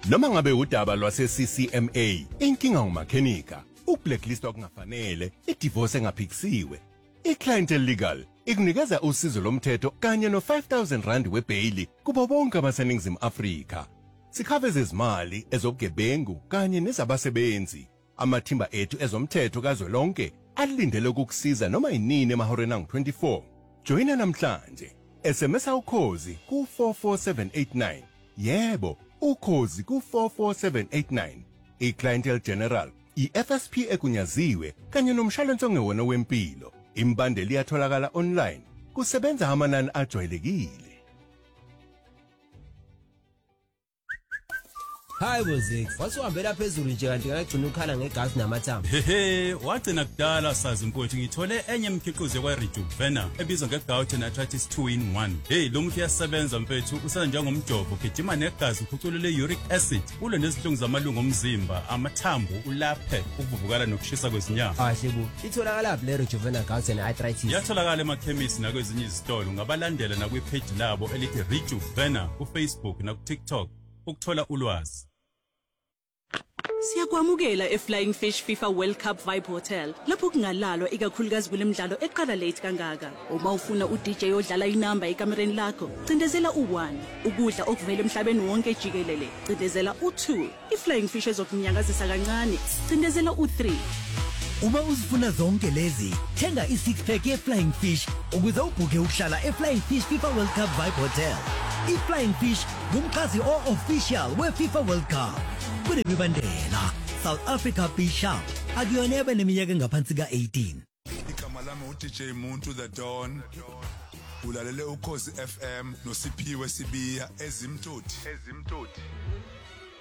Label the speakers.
Speaker 1: Noma ngabe udaba lwase CCMA, inkinga umakhenika, ukublacklist okungafanele, idivorce engaphikisiwe. iClientele Legal ikunikeza usizo lomthetho kanye no 5,000 rand webail kubo bonke abaseningizimu Afrika. Sikhave zezimali ezobugebengu kanye nezabasebenzi. Amathimba ethu ezomthetho kazwelonke alindele ukukusiza noma inini emahoreni angu-24. Joyina namhlanje. SMS ukhozi ku 44789. Yebo, ukhozi ku 44789. iClientele General, iFSP egunyaziwe kanye nomshwalense ongewona wempilo. Imbandeli iyatholakala online. Kusebenza amanani ajwayelekile.
Speaker 2: Hi Bozix, wasuhambela phezulu nje kanti ngagcina ukhala ngegas namathambo.
Speaker 3: Hehe, wagcina kudala sazi mfowethu ngithole enye imikhiqizo yakwa Rejuvener ebizwa ngeGout Arthritis 2-in-1. Hey, lo muthi uyasebenza mfowethu, usenza njengomjovo, gijima negazi, ukhuculule uric acid, ulwe nezinhlungu zamalungu omzimba, amathambo, ulaphe ukuvuvukala nokushisa kwezinyama.
Speaker 2: Kahle bu, itholakala le Rejuvener Gout Arthritis.
Speaker 3: Yatholakala emakhemisi nakwezinye izitolo, ungabalandela na kwi-page labo elithi Rejuvener ku Facebook na ku TikTok ukuthola ulwazi.
Speaker 4: Siyakwamukela eFlying Fish FIFA World Cup Vibe Hotel. Lapho kungalalwa ikakhulukazi kulemidlalo eqala late kangaka. Uma ufuna uDJ odlala inamba ekamereni lakho, cindezela u1. Ukudla okuvela emhlabeni wonke jikelele, cindezela u2. iFlying Fish ezokunyakazisa kancane, cindezela u3.
Speaker 5: Uma uzifuna zonke lezi, thenga i6 pack yeFlying Fish ukuze ubhuke ukuhlala eFlying Fish FIFA World Cup Vibe Hotel. iFlying Fish ngumchazi official weFIFA World Cup. Kunemibandela South Africa Bishop akuyona abaneminyaka engaphansi ka18.
Speaker 6: Igama lami uDJ Muntu the Dawn. Ulalele ukhozi FM noSiphiwe Sibiya ezimtoti.